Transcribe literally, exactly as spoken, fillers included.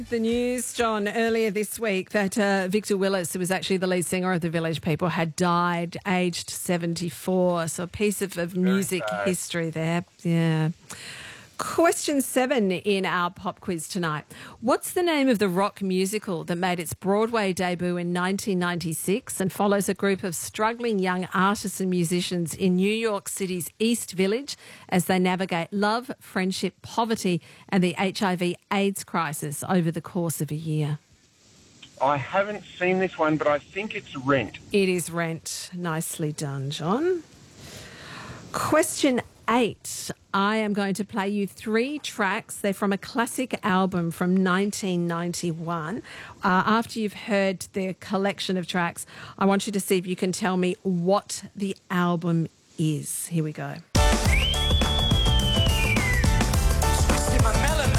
The news, John, earlier this week that uh, Victor Willis, who was actually the lead singer of the Village People, had died aged seventy-four. So a piece of, of music sad. history there. Yeah. Question seven in our pop quiz tonight. What's the name of the rock musical that made its Broadway debut in nineteen ninety-six and follows a group of struggling young artists and musicians in New York City's East Village as they navigate love, friendship, poverty and the H I V AIDS crisis over the course of a year? I haven't seen this one, but I think it's Rent. It is Rent. Nicely done, John. Question eight. I am going to play you three tracks. They're from a classic album from nineteen ninety-one. Uh, after you've heard the collection of tracks, I want you to see if you can tell me what the album is. Here we go.